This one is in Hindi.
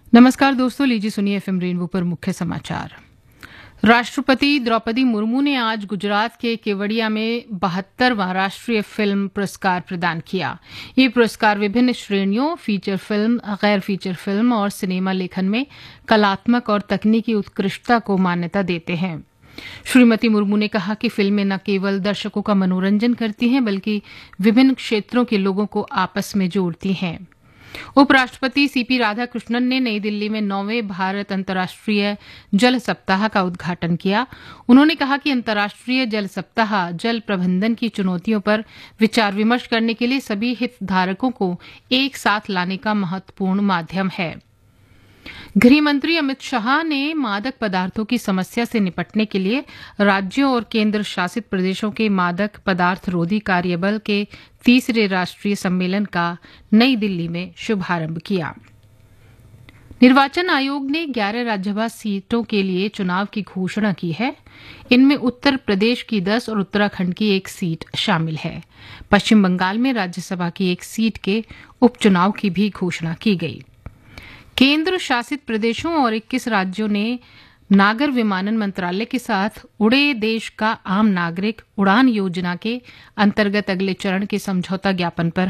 नमस्कार दोस्तों, लीजिए सुनिए एफएम रेनबो पर मुख्य समाचार। राष्ट्रपति द्रौपदी मुर्मू ने आज गुजरात के केवड़िया में 72वां राष्ट्रीय फिल्म पुरस्कार प्रदान किया। ये पुरस्कार विभिन्न श्रेणियों फीचर फिल्म, गैर फीचर फिल्म और सिनेमा लेखन में कलात्मक और तकनीकी उत्कृष्टता को मान्यता देते हैं। श्रीमती मुर्मू ने कहा कि फिल्में न केवल दर्शकों का मनोरंजन करती हैं बल्कि विभिन्न क्षेत्रों के लोगों को आपस में जोड़ती हैं। उपराष्ट्रपति सीपी राधाकृष्णन ने नई दिल्ली में 9वें भारत अंतर्राष्ट्रीय जल सप्ताह का उद्घाटन किया। उन्होंने कहा कि अंतर्राष्ट्रीय जल सप्ताह जल प्रबंधन की चुनौतियों पर विचार विमर्श करने के लिए सभी हितधारकों को एक साथ लाने का महत्वपूर्ण माध्यम है। गृह मंत्री अमित शाह ने मादक पदार्थों की समस्या से निपटने के लिए राज्यों और केंद्र शासित प्रदेशों के मादक पदार्थ रोधी कार्यबल के तीसरे राष्ट्रीय सम्मेलन का नई दिल्ली में शुभारंभ किया। निर्वाचन आयोग ने 11 राज्यसभा सीटों के लिए चुनाव की घोषणा की है। इनमें उत्तर प्रदेश की 10 और उत्तराखंड की 1 सीट शामिल है। पश्चिम बंगाल में राज्यसभा की 1 सीट के उपचुनाव की भी घोषणा की गई। केंद्र शासित प्रदेशों और 21 राज्यों ने नागर विमानन मंत्रालय के साथ उड़े देश का आम नागरिक उड़ान योजना के अंतर्गत अगले चरण के समझौता ज्ञापन पर